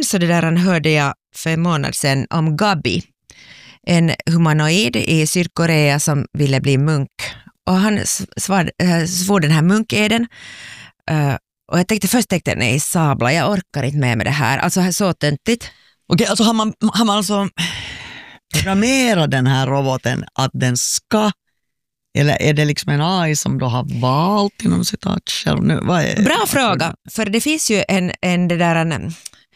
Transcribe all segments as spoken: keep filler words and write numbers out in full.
så det där hörde jag för en månad sedan om Gabi, en humanoid i Sydkorea som ville bli munk. Och han svar, svor den här munkeden. Uh, och jag tänkte först tänkte nej sabla, jag orkar inte med med det här. Alltså så töntigt. Okej, alltså har man, har man alltså programmerat den här roboten att den ska, eller är det liksom en A I som då har valt inom citat själv nu? Vad är, Bra fråga, för det finns ju en, en det där en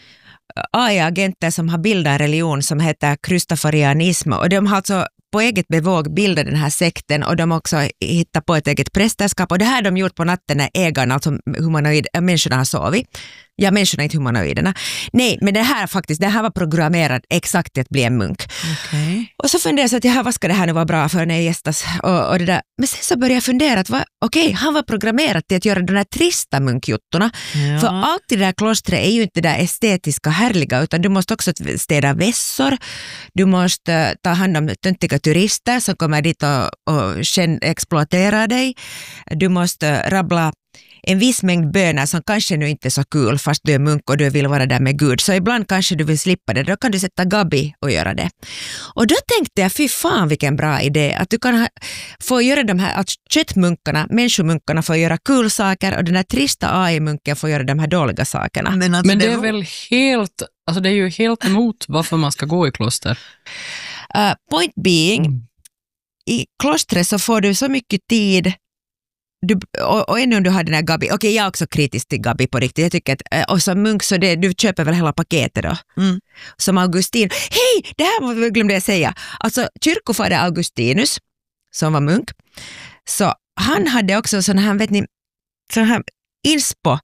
A I-agenter som har bildat en religion som heter kristoforianism, och de har alltså på eget bevåg bildat den här sekten, och de har också hittat på ett eget prästerskap, och det här har de gjort på natten när ägarna, alltså humanoid, människorna har sovit. Ja, människorna är inte humanoiderna. Nej, men det här faktiskt, det här var programmerat exakt till att bli en munk. Okay. Och så funderade jag så att ja, vad ska det här nu vara bra för när jag gästas och, och det där. Men sen så började jag fundera att okej, okay, han var programmerad till att göra de här trista munkjuttorna. Ja. För allt i det där klostret är ju inte det där estetiska härliga, utan du måste också städa vässor. Du måste ta hand om töntiga turister som kommer dit och, och känn, exploatera dig. Du måste rabbla en viss mängd böner som kanske nu inte är så kul fast du är munk och du vill vara där med Gud. Så ibland kanske du vill slippa det. Då kan du sätta Gabi och göra det. Och då tänkte jag, fy fan vilken bra idé. Att du kan ha, få göra de här, att köttmunkarna, människomunkarna får göra kul saker och den här trista A I-munken får göra de här dåliga sakerna. Men, alltså, Men det, det är var... väl helt, alltså det är ju helt emot varför man ska gå i kloster. Uh, point being, mm. i klostret så får du så mycket tid. Du, och, och ännu om du har den här Gabi, okej okay, jag är också kritisk till Gabi på riktigt, jag tycker att, och som munk så det, du köper väl hela paketet då, mm. som Augustin, hej det här glömde jag säga, alltså kyrkofader Augustinus som var munk, så han hade också sån här, vet ni, sån här inspo,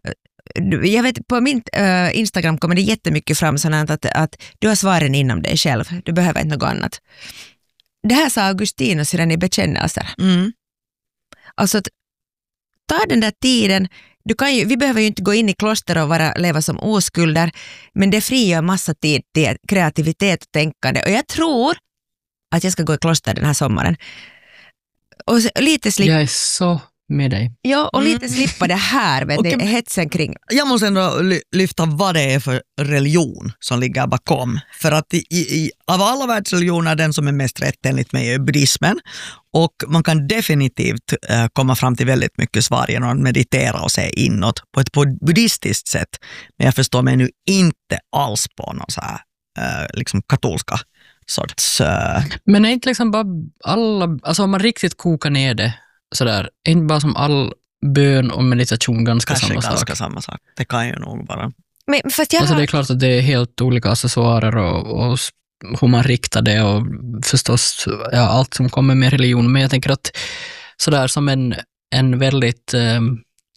jag vet på min uh, Instagram kommer det jättemycket fram sånt att, att du har svaren inom dig själv, du behöver inte något annat. Det här sa Augustinus redan i bekännelser. Mm. Alltså att ta den där tiden, du kan ju, vi behöver ju inte gå in i kloster och vara, leva som oskulder, men det frigör massa tid till kreativitet och tänkande, och jag tror att jag ska gå i kloster den här sommaren. Och lite slippa. Jag är så med dig. Ja, och lite mm. slippa det här, vet okay. ni, hetsen kring. Jag måste ändå lyfta vad det är för religion som ligger bakom. För att i, i, av alla världsreligioner, den som är mest rätt enligt mig är buddhismen. Och man kan definitivt uh, komma fram till väldigt mycket svar genom att meditera och se inåt på ett på buddhistiskt sätt. Men jag förstår mig nu inte alls på någon så här uh, liksom katolska sorts... Uh... Men är inte liksom bara alla, alltså om man riktigt kokar ner det sådär, inte bara som all bön och meditation ganska Kanske samma ganska sak. samma sak. Det kan ju nog vara. Men fast jag alltså har... det är klart att det är helt olika accessoarer och, och hur man riktar det och förstås ja, allt som kommer med religion. Men jag tänker att sådär som en, en väldigt um,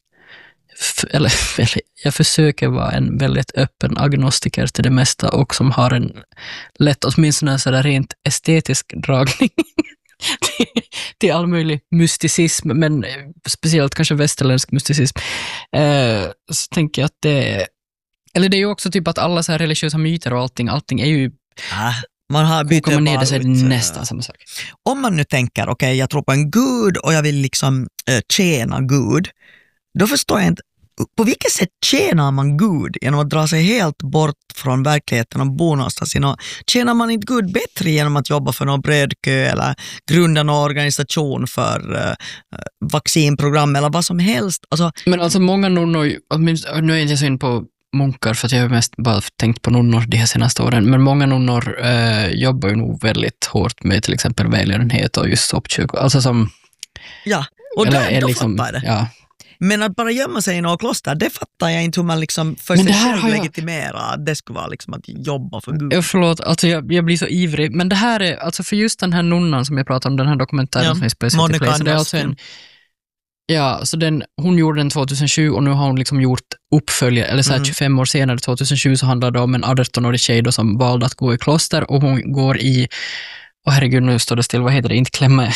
f- eller jag försöker vara en väldigt öppen agnostiker till det mesta och som har en lätt åtminstone sådär rent estetisk dragning till, till all möjlig mysticism, men speciellt kanske västerländsk mysticism. Uh, så tänker jag att det eller det är ju också typ att alla så här religiösa myter och allting, allting är ju ah, man har bytt kommer ner det så är det nästan samma sak. Om man nu tänker, okej okay, jag tror på en gud och jag vill liksom äh, tjäna Gud, då förstår jag inte, på vilket sätt tjänar man Gud genom att dra sig helt bort från verkligheten och bo någonstans? Tjänar man inte Gud bättre genom att jobba för någon brödkö eller grunda någon organisation för äh, vaccinprogram eller vad som helst? Alltså, men alltså många nunnor, nu är jag inte så in på munkar för att jag har mest bara tänkt på nunnor de här senaste åren, men många nunnor äh, jobbar ju nog väldigt hårt med till exempel välgörenhet och just soppkök, alltså som ja, och eller, där, är då liksom, fattar det. Ja. Men att bara gömma sig i några kloster, det fattar jag inte hur man liksom för sig själv legitimerar att det skulle vara liksom att jobba för Gud. Ja, förlåt, alltså jag, jag blir så ivrig, men det här är, alltså för just den här nunnan som jag pratade om, den här dokumentären ja, som är speciellt så det är alltså en ja, så den, hon gjorde den tjugohundratjugo och nu har hon liksom gjort uppföljare, eller så här mm. tjugofem år senare, tjugohundratjugo, så handlar det om en arton-årig tjej då som valde att gå i kloster och hon går i, och herregud nu står det still, vad heter det, inte klämma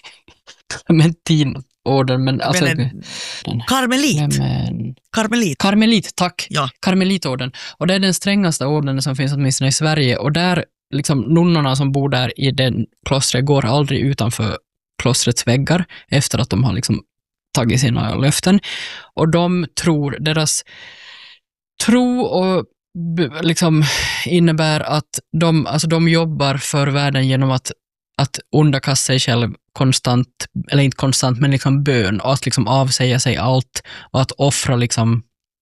Clementinorden, men alltså men en, karmelit. Klämmen, karmelit. Karmelit, tack. Ja. Karmelitorden. Och det är den strängaste orden som finns åtminstone i Sverige, och där liksom nunnorna som bor där i den klostret går aldrig utanför klostrets väggar efter att de har liksom tagit sina löften, och de tror, deras tro och b- liksom innebär att de, alltså de jobbar för världen genom att, att underkasta sig själv konstant, eller inte konstant, men liksom bön, och att liksom avsäga sig allt och att offra liksom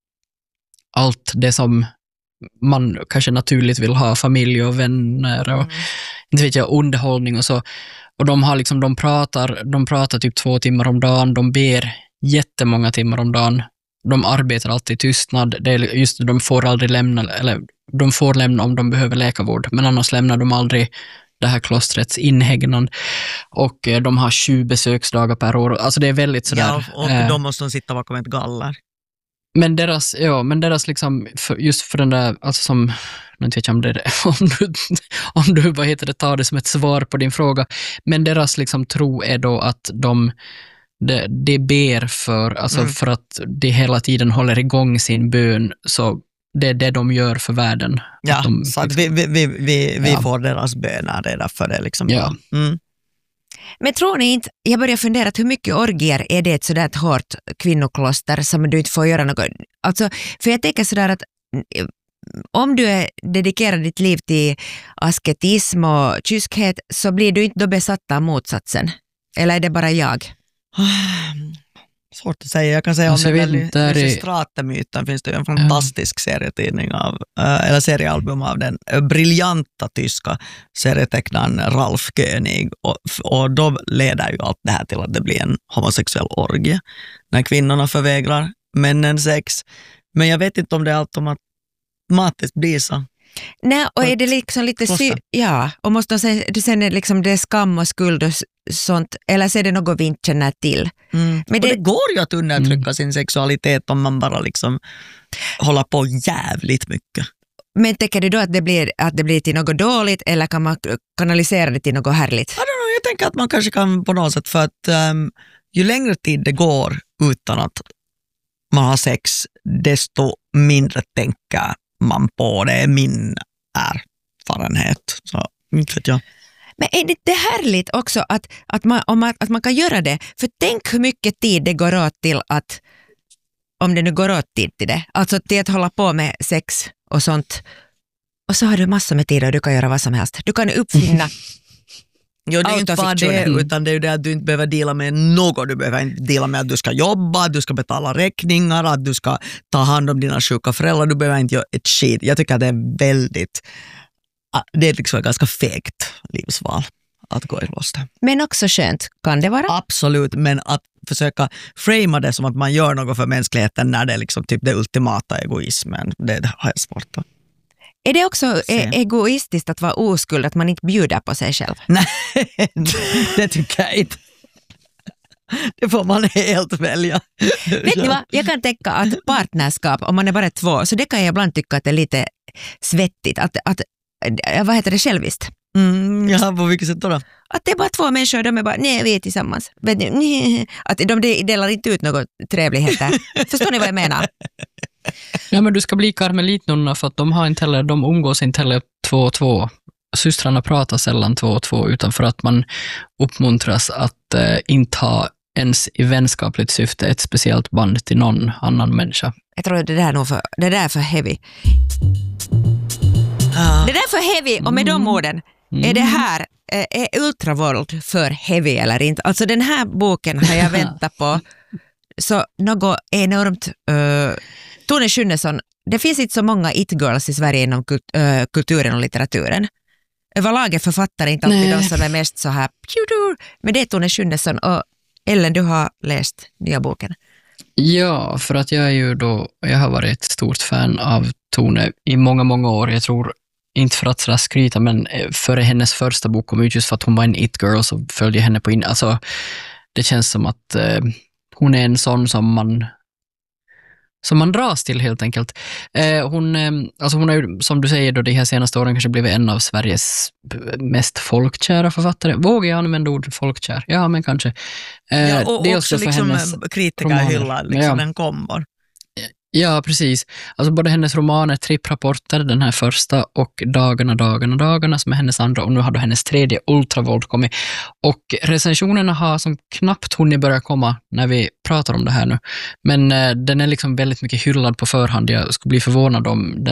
allt det som man kanske naturligt vill ha, familj och vänner och mm. inte vet jag, underhållning och så. Och de har liksom, de pratar, de pratar typ två timmar om dagen, de ber jättemånga timmar om dagen. De arbetar alltid i tystnad. Det är just de får aldrig lämna, eller de får lämna om de behöver läkarvård, men annars lämnar de aldrig det här klostrets inhägnad. Och de har tjugo besöksdagar per år. Alltså det är väldigt sådär. Ja, och eh, de måste sitta bakom ett galler. Men deras, ja, men deras liksom, för, just för den där, alltså som, nu vet jag om det om du, om du vad heter det, tar det som ett svar på din fråga, men deras liksom tro är då att de det de ber för, alltså mm. för att de hela tiden håller igång sin bön, så det är det de gör för världen. Ja, att de, så att vi, vi, vi, vi, vi ja. får deras böner, det är därför det är liksom ja. Mm. Men tror ni inte, jag börjar fundera att hur mycket orgier är det ett sådär hårt kvinnokloster som du inte får göra något, alltså, för jag tänker sådär att om du är dedikerar ditt liv till asketism och kyskhet, så blir du inte då besatt av motsatsen, eller är det bara jag? Svårt att säga. Jag kan säga alltså, om den Lysistratemyten finns det en fantastisk ja. serietidning av, eller seriealbum av den briljanta tyska serietecknaren Ralf König, och, och då leder ju allt det här till att det blir en homosexuell orgie när kvinnorna förvägrar männen sex. Men jag vet inte om det är automatiskt blir så. Nej, och är det liksom lite sy- ja, och måste sen, sen är liksom det skam och skuld och sånt, eller så är det något vi inte känner till. Mm. Men det, det går ju att undertrycka mm. sin sexualitet om man bara liksom håller på jävligt mycket. Men tänker du då att det blir, att det blir till något dåligt, eller kan man kanalisera det till något härligt? I don't know, jag tänker att man kanske kan på något sätt, för att um, ju längre tid det går utan att man har sex, desto mindre tänker man på det, min erfarenhet. Så inte vet jag. Men är det inte härligt också att, att, man, om man, att man kan göra det? För tänk hur mycket tid det går åt till att, om det nu går åt tid till det, alltså till att hålla på med sex och sånt. Och så har du massor med tid och du kan göra vad som helst. Du kan uppfinna Jo, det är inte bara det, utan det är ju det att du inte behöver dela med något. Du behöver inte dela med att du ska jobba, att du ska betala räkningar, att du ska ta hand om dina sjuka föräldrar. Du behöver inte göra ett skit. Jag tycker att det är väldigt, det är liksom ett ganska fegt livsval att gå i kloster. Men också skönt, kan det vara? Absolut, men att försöka framea det som att man gör något för mänskligheten när det är liksom typ det ultimata egoismen, det, det har jag svårt att. Är det också e- egoistiskt att vara oskuld, att man inte bjuder på sig själv? Nej, det tycker jag inte. Det får man helt välja. Vet ni vad? Jag kan tänka att partnerskap, om man är bara två, så det kan jag ibland tycka att det är lite svettigt. Att, att, vad heter det, själviskt? Mm, ja, på vilket sätt då? Att det är bara två människor, de är bara, nej, vi är tillsammans. Att de delar inte ut något trevligheter. Förstår ni vad jag menar? Ja, men du ska bli karmelitnunna, för att de har inte heller, de umgås inte heller två och två. Systrarna pratar sällan två och två, utan för att man uppmuntras att eh, inte ha ens i vänskapligt syfte ett speciellt band till någon annan människa. Jag tror att det där är nog för, det där är för heavy. Ja. Det där är för heavy, och med de orden, mm. är det här, är ultravåld för heavy eller inte? Alltså den här boken har jag väntat på så något enormt. Uh, Tone Schunnesson, det finns inte så många it-girls i Sverige inom kult, uh, kulturen och litteraturen. Överlag är författare inte alltid Nej. de som är mest så här, men det är Tone Schunnesson. Och Ellen, du har läst nya boken. Ja, för att jag är ju då, jag har varit ett stort fan av Tone i många, många år. Jag tror, inte för att sådär skryta, men före hennes första bok kom ut, just för att hon var en it-girl, så följde jag henne på in. Alltså, det känns som att eh, hon är en sån som man som man dras till helt enkelt. Eh, hon, eh, alltså hon har ju, som du säger, då de här senaste åren kanske blivit en av Sveriges mest folkkära författare. Vågar jag använda ord folkkär? Ja, men kanske. Eh, ja, och det är också, också liksom kritiker hyllar liksom ja. den kombor. Ja, precis. Alltså både hennes romaner, Tripprapporter, den här första, och Dagarna, dagarna, dagarna som är hennes andra, och nu har då hennes tredje, Ultravåld, kommit. Och recensionerna har som knappt hunnit börja komma när vi pratar om det här nu. Men eh, den är liksom väldigt mycket hyllad på förhand. Jag skulle bli förvånad om den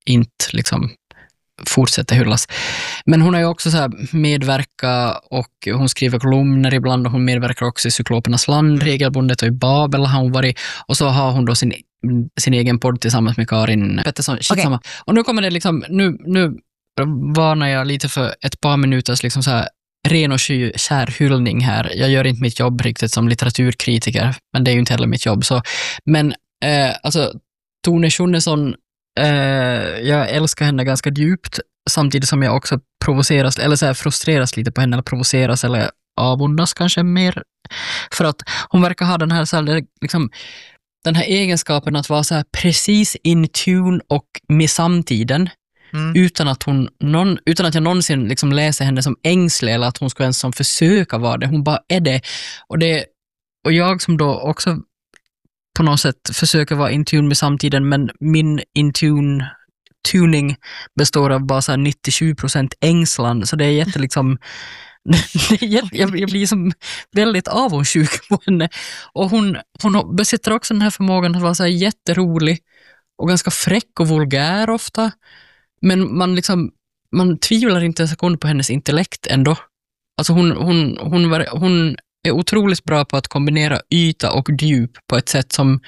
inte liksom fortsätter hyllas. Men hon har ju också så här medverkat och hon skriver kolumner ibland och hon medverkar också i Cyklopernas land regelbundet och i Babel har hon varit och så har hon då sin, sin egen podd tillsammans med Karin Pettersson. Okay. Och nu kommer det liksom, nu, nu varnar jag lite för ett par minuters liksom så här ren och kär hyllning här. Jag gör inte mitt jobb riktigt som litteraturkritiker, men det är ju inte heller mitt jobb. Så. Men eh, alltså Tone Schunnesson, eh, jag älskar henne ganska djupt samtidigt som jag också provoceras, eller så här frustreras lite på henne, eller provoceras eller avundas kanske mer. För att hon verkar ha den här, så här liksom, den här egenskapen att vara så här precis in tune och med samtiden. Mm. Utan att hon någon, utan att jag någonsin liksom läser henne som ängslig eller att hon ska ens som försöka vara det. Hon bara är det. Och det och jag som då också på något sätt försöker vara in tune med samtiden, men min in tune tuning består av bara så här nittiosju procent ängslan, så det är jätte liksom det är jätte, jag, jag blir som väldigt avundsjuk på henne. Och hon, hon besitter också den här förmågan att vara så här jätterolig och ganska fräck och vulgär ofta. Men man liksom man tvivlar inte en sekund på hennes intellekt ändå. Alltså hon, hon, hon, var, hon är otroligt bra på att kombinera yta och djup på ett sätt som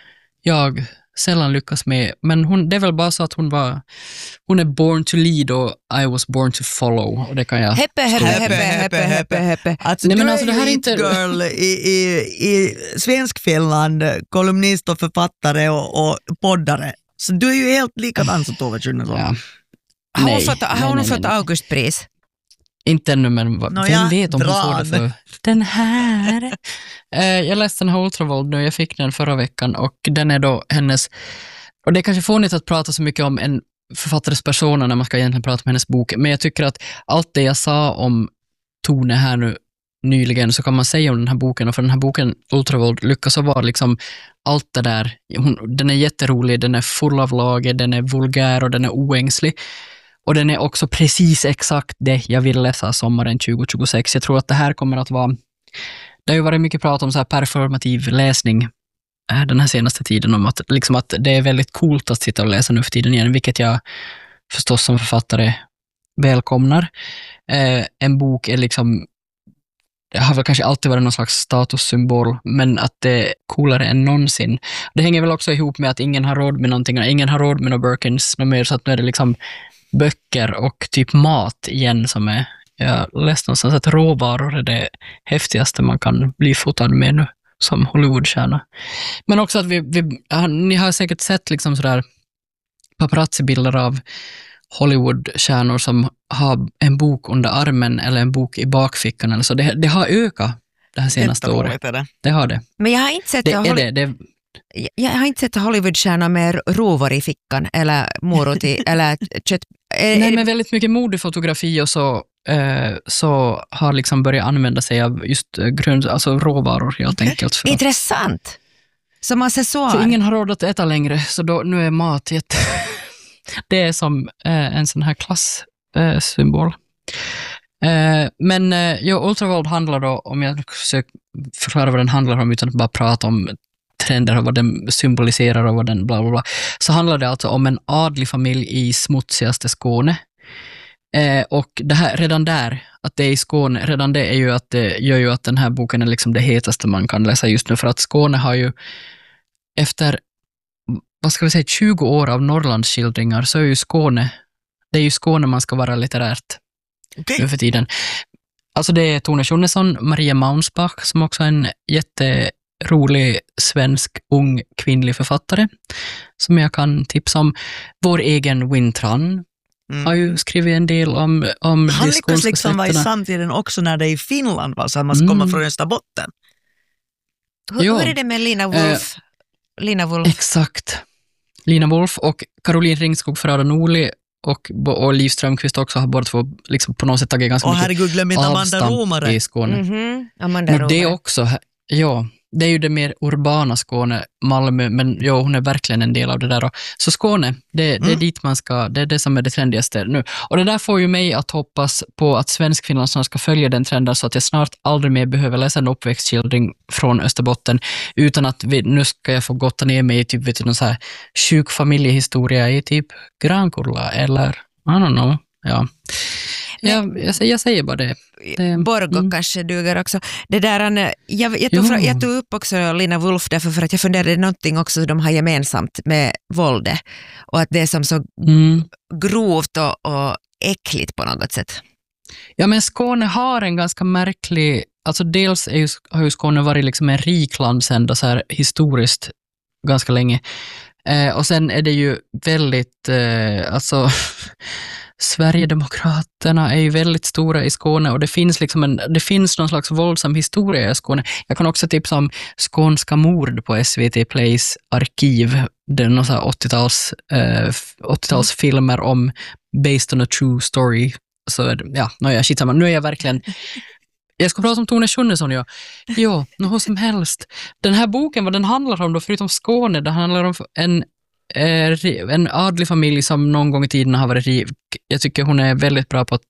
jag sällan lyckas med. Men hon, det är väl bara så att hon var hon är born to lead och I was born to follow. Och det kan jag... Heppe, heppe, heppe, heppe, heppe, heppe. Alltså, Nej, men alltså, det här är inte... girl i, i, i svensk Finland, kolumnist och författare och, och poddare. Så du är ju helt likadan som Tove Schunnesson. Ja. Har hon fått, har hon fått Augustpris? Inte ännu, men no, vem ja, vet om hon får det för den här. uh, jag läste den här Ultravold nu, jag fick den förra veckan och den är då hennes, och det är kanske fånigt att prata så mycket om en författares persona när man ska egentligen prata om hennes bok, men jag tycker att allt det jag sa om Tone här nu nyligen så kan man säga om den här boken, och för den här boken Ultravold lyckas vara liksom allt det där. Hon, den är jätterolig, den är full av lager, den är vulgär och den är oängslig. Och den är också precis exakt det jag vill läsa sommaren tjugo tjugosex. Jag tror att det här kommer att vara... Det har ju varit mycket prat om så här performativ läsning den här senaste tiden, om att, liksom att det är väldigt coolt att sitta och läsa nu för tiden igen, vilket jag förstås som författare välkomnar. Eh, en bok är liksom... Det har väl kanske alltid varit någon slags statussymbol, men att det är coolare än någonsin. Det hänger väl också ihop med att ingen har råd med någonting, ingen har råd med några Birkins, något mer, så att nu är det liksom böcker och typ mat igen som är, jag läste någonstans att råvaror är det häftigaste man kan bli fotad med nu som Hollywoodstjärna. Men också att vi, vi ni har säkert sett liksom sådär paparazzi-bilder av Hollywoodstjärnor som har en bok under armen eller en bok i bakfickan eller så. Det, det har ökat det här senaste året. Det. det har det. Men jag har inte sett det, Holly- det, det, jag har inte sett Hollywoodstjärnor med rovor i fickan eller morot i, eller kött. Är, Nej, men väldigt mycket modefotografi och så, eh, så har liksom börjat använda sig av just grön, alltså råvaror helt enkelt. För Intressant. Som accessoar. För ingen har råd att äta längre, så då, nu är mat jätte... Det är som eh, en sån här klasssymbol. Eh, eh, men eh, ja, Ultravold handlar då, om jag försöker förklara vad den handlar om utan att bara prata om trender och vad den symboliserar och vad den bla bla bla, så handlar det alltså om en adlig familj i smutsigaste Skåne. Eh, och det här, redan där, att det är i Skåne, redan det är ju att det gör ju att den här boken är liksom det hetaste man kan läsa just nu, för att Skåne har ju efter vad ska vi säga, tjugo år av Norrlandsskildringar, så är ju Skåne, det är ju Skåne man ska vara litterärt okay. nu för tiden. Alltså det är Tone Schunnesson, Maria Maunsbach som också är en jätterolig svensk ung kvinnlig författare som jag kan tipsa om. Vår egen Wintran mm. har ju skrivit en del om, om han lyckas liksom vara i samtiden också när det är i Finland, va? Så att man ska mm. komma från Österbotten. Hur, hur är det med Lina Wolf? Eh, Lina Wolf. Exakt. Lina Wolf och Caroline Ringskog Ferrara Norli och, och Liv Strömquist också har båda två liksom på något sätt tagit ganska och mycket herregud, glöm inte Amanda Romare i Skåne. Mm-hmm. Amanda Men Romare. det också, ja, det är ju det mer urbana Skåne, Malmö, men jo, hon är verkligen en del av det där. Och, så Skåne, det, det är Mm. dit man ska, det är det som är det trendigaste nu. Och det där får ju mig att hoppas på att Svenskfinland snart ska följa den trenden så att jag snart aldrig mer behöver läsa en uppväxtskildring från Österbotten, utan att vi, nu ska jag få gotta ner mig i typ, vet du, någon så här sjuk familjehistoria i typ Grankulla eller, I don't know, ja. Jag, jag, säger, jag säger bara det. det Borgo mm. kanske duger också. Det där, Anne, jag, jag, tog, Jo. fra, jag tog upp också Lina Wolf därför för att jag funderade någonting också de har gemensamt med våldet och att det är som så Mm. grovt och, och äckligt på något sätt. Ja, men Skåne har en ganska märklig, alltså dels är ju, har ju Skåne varit liksom en rik landsända så här historiskt ganska länge. Eh, och sen är det ju väldigt, eh, alltså Sverigedemokraterna är ju väldigt stora i Skåne och det finns liksom en, det finns någon slags våldsam historia i Skåne. Jag kan också tipsa om Skånska mord på S V T Plays arkiv. Det är någon så här åttio-tals, eh, åttio-talsfilmer om based on a true story. Så ja, nu är jag skitsamma. Nu är jag verkligen jag ska prata om Tone Schunnesson, ja. Ja, något som helst. Den här boken, vad den handlar om då, förutom Skåne, det handlar om en, eh, en adlig familj som någon gång i tiden har varit rik. Jag tycker hon är väldigt bra på att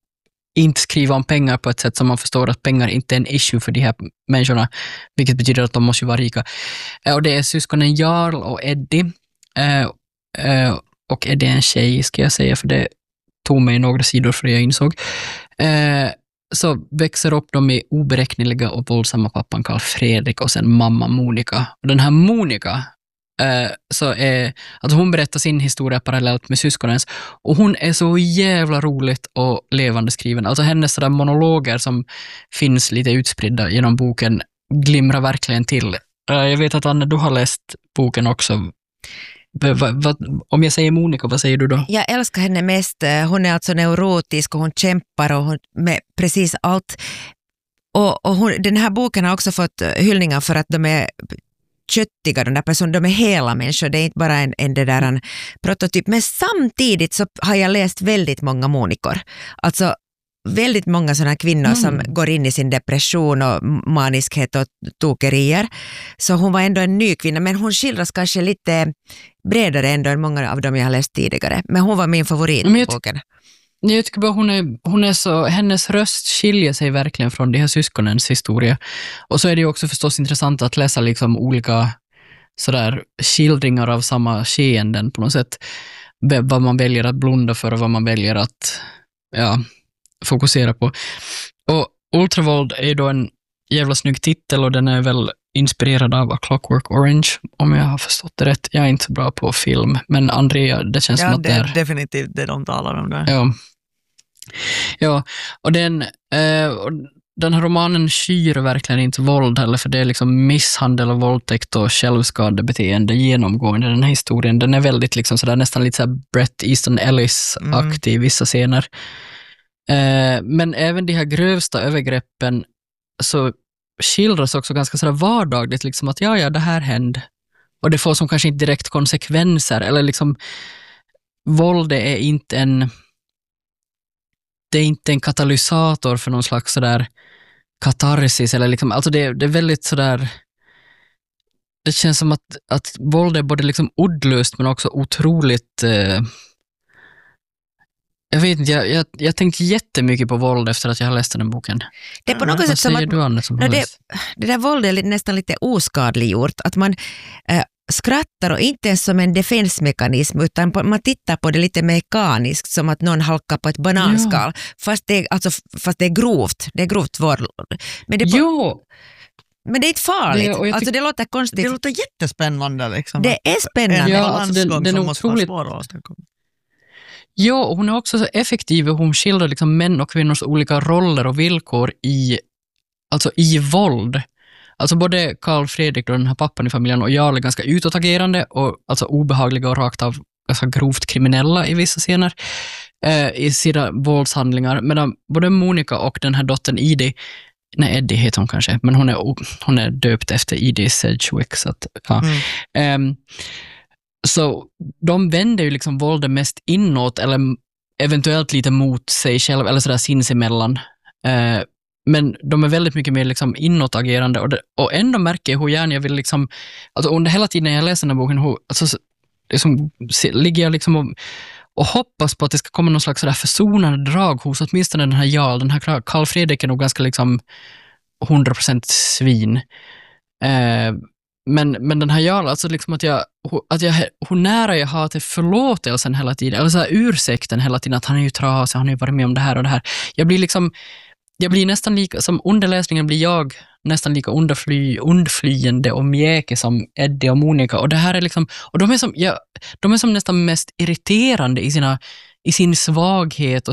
inte skriva om pengar på ett sätt som man förstår att pengar inte är en issue för de här människorna, vilket betyder att de måste ju vara rika. Eh, och det är syskonen Jarl och Eddie. Eh, eh, och Eddie är en tjej, ska jag säga, för det tog mig några sidor för jag insåg. Eh, så växer upp de i oberäkneliga och våldsamma pappan Karl Fredrik och sen mamma Monica. Och den här Monica, eh, så är, alltså hon berättar sin historia parallellt med syskonens och hon är så jävla roligt och levande skriven. Alltså hennes sådär monologer som finns lite utspridda genom boken glimrar verkligen till. Eh, jag vet att Anne, du har läst boken också. Va, va, va, om jag säger Monica, vad säger du då? Jag älskar henne mest. Hon är alltså neurotisk och hon kämpar och hon, med precis allt. Och, och hon, den här boken har också fått hyllningar för att de är köttiga, de där personerna, de är hela människor. Det är inte bara en, en, det där, en prototyp. Men samtidigt så har jag läst väldigt många Monikor. Alltså väldigt många sådana kvinnor mm. som går in i sin depression och maniskhet och tokerier. Så hon var ändå en ny kvinna, men hon skildras kanske lite bredare ändå än många av dem jag har läst tidigare. Men hon var min favorit i boken. Jag tycker bara hon är, hon är så, hennes röst skiljer sig verkligen från de här syskonens historia. Och så är det ju också förstås intressant att läsa liksom olika sådär skildringar av samma skeenden på något sätt. Vad man väljer att blunda för och vad man väljer att ja, fokusera på. Och Ultravåld är då en jävla snygg titel och den är väl inspirerad av A Clockwork Orange, om jag har förstått det rätt. Jag är inte så bra på film, men Andrea, det känns ja, som att det det är är definitivt det de talar om där. Ja, ja och den, eh, och den här romanen skyr verkligen inte våld heller, för det är liksom misshandel och våldtäkt och självskadebeteende genomgående den här historien. Den är väldigt liksom sådär, nästan lite såhär Bret Easton Ellis-aktig i mm. vissa scener. Eh, men även de här grövsta övergreppen så skildras också ganska sådär vardagligt, liksom att ja, ja, det här hände. Och det får som kanske inte direkt konsekvenser, eller liksom våld är inte en det är inte en katalysator för någon slags sådär katarsis, eller liksom, alltså det, det är väldigt sådär, det känns som att, att våld är både liksom uddlöst men också otroligt eh, jag vet inte, jag, jag, jag tänkte jättemycket på våld efter att jag har läst den boken. Det är på något Vad sätt som säger att du, Anne, som no, har det, läst? det där våldet är nästan lite oskadliggjort. Att man äh, skrattar och inte som en defensmekanism, utan på, man tittar på det lite mekaniskt, som att någon halkar på ett bananskal. Ja. Fast, det, alltså, fast det är grovt. Det är grovt våld. Men det är på, jo! Men det är inte farligt. Det, alltså det låter konstigt. Det låter jättespännande. Liksom. Det är spännande. Ja, alltså den, den är otroligt. Ja, och hon är också så effektiv och hon skildrar liksom män och kvinnors olika roller och villkor i, alltså i våld. Alltså både Karl Fredrik och den här pappan i familjen och Jarl är ganska utåtagerande och alltså obehagliga och rakt av ganska grovt kriminella i vissa scener eh, i sina våldshandlingar. Medan både Monica och den här dottern Edie, nej Eddie heter hon kanske, men hon är, hon är döpt efter Edie Sedgwick. Så att, ja. Mm. Um, Så de vänder ju liksom våldet mest inåt eller eventuellt lite mot sig själv eller sådär sinsemellan. Eh, men de är väldigt mycket mer liksom inåtagerande och, det, och ändå märker jag hur gärna jag vill liksom, alltså under hela tiden jag läser den här boken, hur, alltså, liksom, ligger jag liksom och, och hoppas på att det ska komma någon slags sådär försonande drag hos åtminstone den här Jarl. Den här Karl Fredrik är nog ganska liksom hundra procent svin. Eh, men, men den här Jarl, alltså liksom att jag, att jag hur nära jag har till förlåtelsen hela tiden, eller så här ursäkten hela tiden, att han är ju trasig, han har ju varit med om det här och det här. Jag blir liksom, jag blir nästan lika, som underläsningen blir jag nästan lika underfly, undflyende och mjäke som Eddie och Monica. Och det här är liksom, och de är som, ja, de är som nästan mest irriterande i sina, i sin svaghet och